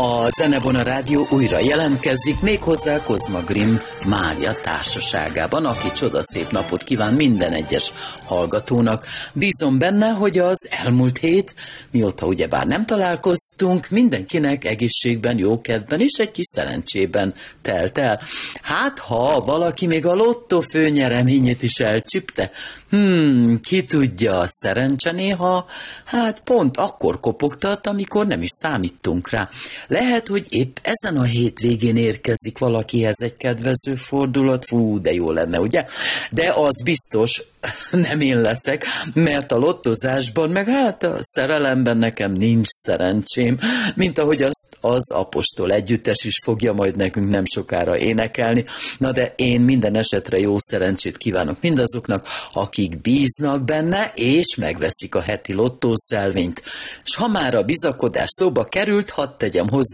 A Zenebona Rádió újra jelentkezik, méghozzá Kozma Grimm Mária társaságában, aki csodaszép napot kíván minden egyes hallgatónak. Bízom benne, hogy az elmúlt hét, mióta ugyebár nem találkoztunk, mindenkinek egészségben, jókedvben és egy kis szerencsében telt el. Hát, ha valaki még a lottó főnyereményét is elcsípte, ki tudja, a szerencse néha, hát pont akkor kopogtat, amikor nem is számítunk rá. Lehet, hogy épp ezen a hétvégén érkezik valakihez egy kedvező fordulat, de jó lenne, ugye? De az biztos, nem én leszek, mert a lottozásban, meg hát a szerelemben nekem nincs szerencsém, mint ahogy azt az Apostol együttes is fogja majd nekünk nem sokára énekelni. Na de én minden esetre jó szerencsét kívánok mindazoknak, akik bíznak benne, és megveszik a heti lottószelvényt. S ha már a bizakodás szóba került, hadd tegyem hozzá,